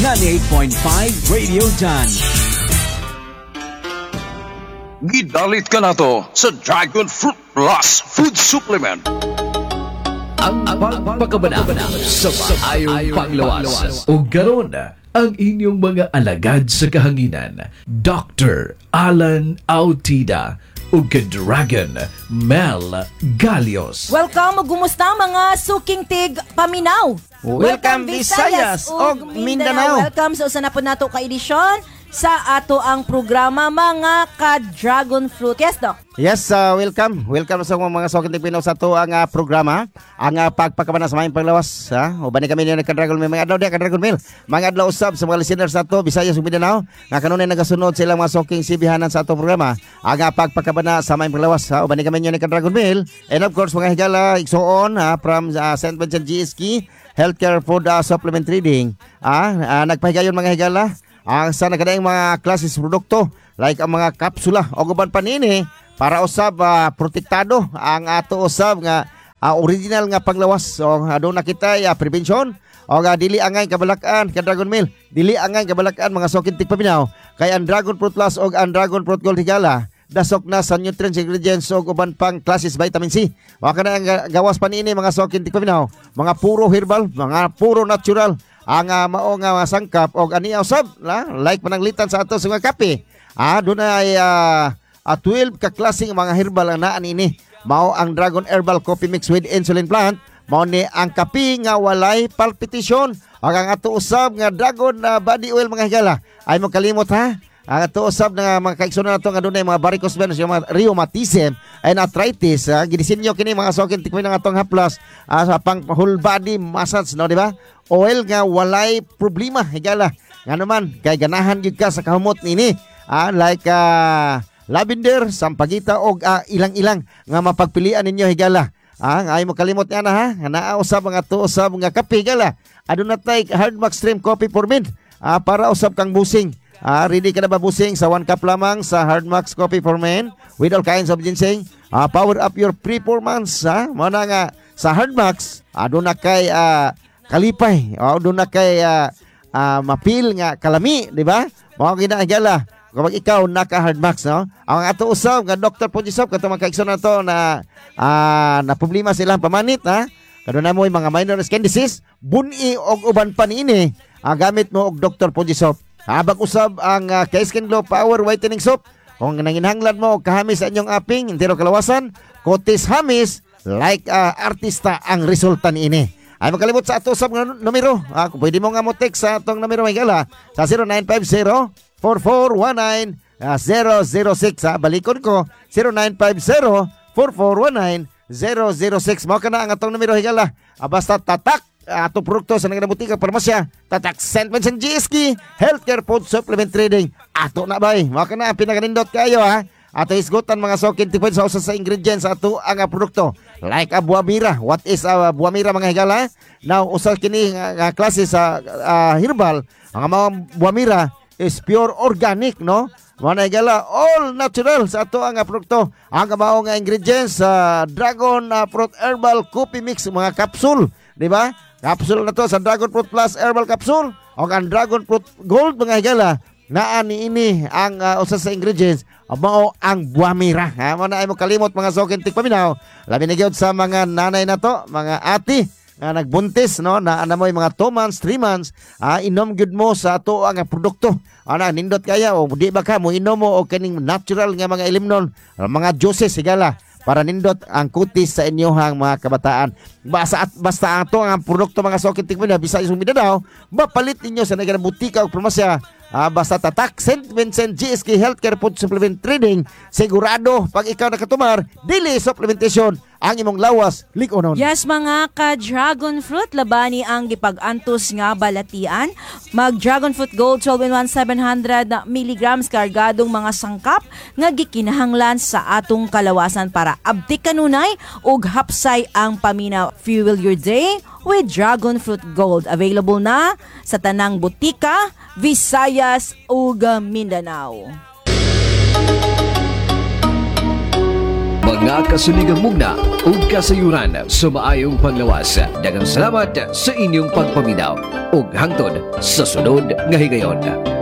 98.5 Radio Dan. Gidalit ka na to sa Dragon Fruit Plus Food Supplement. Ang pagpakabanabana sa maayong panglawas. O garon ang inyong mga alagad sa kahanginan, Dr. Alan Autida o Dragon Mel Galios. Welcome o gumusta mga suking tig paminaw. Welcome Visayas ug Mindanao. Welcome sa usa na po nato ka edisyon sa ato ang programa mga ka-Dragon Fruit. Yes, Doc? Yes, welcome. Welcome sa mga suking tig Pinaw sa ato ang programa. Ang pagpakabana sa mayong panglawas. Ubani kami niya ka-Dragon Mel. Mga adlaw diya ka-Dragon Mel. Mga adlaw usab sa mga listeners nato Visayas ug Mindanao nga kanunay nagasunod silang mga suking sibihanan sa ato programa. Ang pagpakabana sa mayong panglawas. Ubani kami niya ka-Dragon Mel. And of course mga higala igsuon from St. Vincent GSK Healthcare Food Supplement Trading. Nagpahigayon mga higala sa nagkadaing mga klases produkto like ang mga kapsula o guban panini para usab protektado ang ato usab nga original nga panglawas. So aduna kita prevention o dili angay kabalakan ka Dragon Mel, dili angay kabalakan mga sukintig paminaw kay ang Dragon Fruit Plus o ang Dragon Fruit Gold higala dasok na sa nutrients, ingredients o uban pang klases vitamin C. Waka na ang gawas panini mga sukintig paminaw, mga puro herbal, mga puro natural ang mao nga sangkap og ani usab like pananglitan sa ato sa mga kape. Doon ay 12 ka klaseng mga herbal ang naa nini. Mao ang Dragon Herbal Coffee Mix with Insulin Plant. Mao ni ang kape nga walay palpitation. Ug ang ato usab nga Dragon Body Oil mga higala. Ay mo kalimot ha. Ang ato usab nga mga kaiksunan nato nga dunay mga varicose veins, mga rheumatism and arthritis. Gidisenyo kini mga sukin tikmin ng atong haplas sa pang whole body massage, no, di ba? Oil nga walay problema higala. Nga naman kay ganahan gyud ka sa kahumot nini. Like lavender, sampagita og ilang-ilang nga mapagpilian ninyo higala. Ay mo kalimot na ha. Naa usab nga to usab nga kape higala. Aduna tay Hardmax Stream Coffee for Men para usab kang busing. Ready ka na ba busing sa 1 cup lamang sa Hardmax Coffee for Men with all kinds of ginseng. Power up your performance. Mao na nga sa Hardmax aduna kay kalipay o doon na kay mapil nga kalami, di ba? Mga ginagala kapag ikaw naka Hardmax, no? Ang ato usab nga Dr. Pujisop kato mga kaikson na to na problema silang pamanit, ha? Kaduna mo mga minor skin disease, buni og uban panini, gamit mo og Dr. Pujisop. Habang usab ang K-Skin Glow Power Whitening Soap, kung nanginhanglan mo og kahamis sa inyong aping, entero kalawasan, kutis hamis, like artista ang resulta niini. Ay makalimot sa ato sa numero. Kung pwede mo nga mo text sa atong numero may gala sa 0950-4419-006. Balikon ko 0950-4419-006. Mao ka na ang atong numero higala. Basta tatak ato produkto sa nagnabutika parmasya. Tatak St. Vincent GSK Healthcare Food Supplement Trading. Ato na bay. Mao ka na ang pinakanindot kayo ha. Ato isgutan mga sokin tipid sa usa sa ingredients sa ato ang produkto. Like buah mira. What is buah mira mga higala? Now, usa kini nga klase sa herbal. Ang mga buah mira is pure organic, no? Mga higala, all natural sa ato ang produkto. Ang mao nga ingredients sa Dragon Fruit Herbal Coffee Mix, mga capsule, di ba? Capsule na to sa Dragon Fruit Plus Herbal Capsule. O ang Dragon Fruit Gold mga higala. Naani ini ang usa sa ingredients mao ang buah mira. Mo na ay mo kalimot mga sokin tik paminaw. Labi na gyud sa mga nanay na to, mga ate nga nagbuntis, no, na mo mga 2 months, 3 months, inom gyud mo sa ato ang produkto. Nindot kaya o di ba ka mo inom mo og kaning natural nga mga ilimnon, mga juices higala para nindot ang kutis sa inyohang mga kabataan. Basta ato ang produkto mga sokin tik paminaw Bisayas ug Mindanao, mapalit ninyo sa nagabutika o promasya. Basta tatak St. Vincent GSK Healthcare Food Supplement Trading, sigurado pag ikaw nakatumar dili supplementation ang imong lawas likonon. Yes mga ka-Dragon Fruit, labani ang gipag-antos nga balatian. Mag Dragon Fruit Gold 12 in 1 700 milligrams kargadong mga sangkap nga gikinahanglan sa atong kalawasan para abtik kanunay ug hapsay ang paminaw. Fuel your day with Dragon Fruit Gold. Available na sa tanang butika, Visayas ug Mindanao. nga kasuligang mugna ug kasayuran sa maayong panglawas. Daghang salamat sa inyong pagpaminaw ug hangtod sa sunod nga higayon.